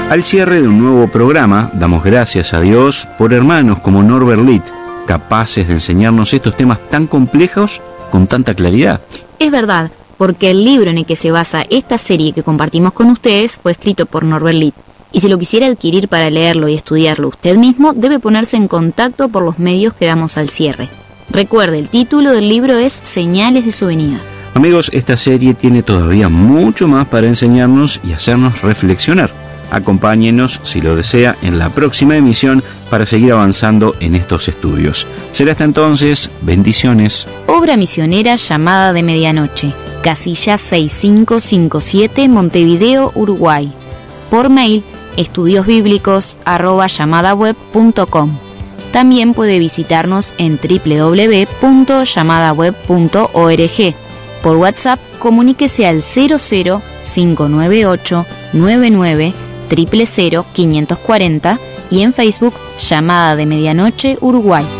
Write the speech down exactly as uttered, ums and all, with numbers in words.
Al cierre de un nuevo programa, damos gracias a Dios por hermanos como Norbert Litt, capaces de enseñarnos estos temas tan complejos con tanta claridad. Es verdad, porque el libro en el que se basa esta serie que compartimos con ustedes fue escrito por Norbert Litt. Y si lo quisiera adquirir para leerlo y estudiarlo usted mismo, debe ponerse en contacto por los medios que damos al cierre. Recuerde, el título del libro es Señales de su venida. Amigos, esta serie tiene todavía mucho más para enseñarnos y hacernos reflexionar. Acompáñenos, si lo desea, en la próxima emisión para seguir avanzando en estos estudios. Será hasta entonces, bendiciones. Obra misionera Llamada de Medianoche, casilla seis cinco cinco siete, Montevideo, Uruguay. Por mail, estudiosbíblicos arroba llamadaweb punto com. También puede visitarnos en doble u doble u doble u punto llamadaweb punto org. Por WhatsApp, comuníquese al cero cero cinco nueve ocho nueve nueve cero cero cero quinientos cuarenta y en Facebook, Llamada de Medianoche Uruguay.